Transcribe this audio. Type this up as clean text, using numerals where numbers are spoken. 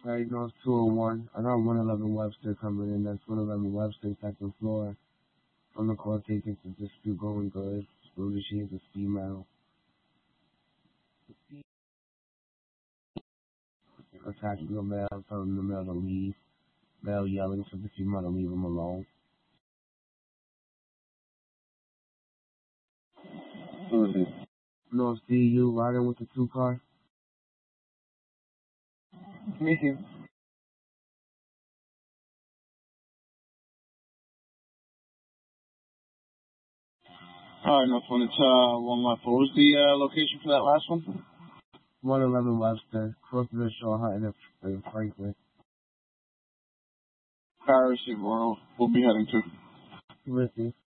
Right, North 201. I got 111 Webster coming in. That's 111 Webster, second floor. From the court tickets, the dispute going good. Blue She's a female. Attacking the male, telling the male to leave. Male yelling for the female to leave him alone. Who is it? North DU riding with the 2 car. Me too. Alright, North one. It's one left. What was the location for that last one? 111 Webster. Close to the shore, Hutton and Franklin. Paris, we'll be heading to. With you.